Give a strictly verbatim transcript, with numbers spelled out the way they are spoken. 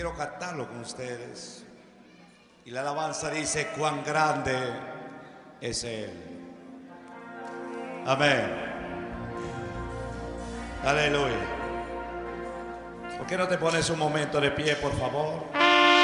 quiero cantarlo con ustedes. Y la alabanza dice: cuán grande es Él. Amén. Aleluya. ¿Por qué no te pones un momento de pie, por favor?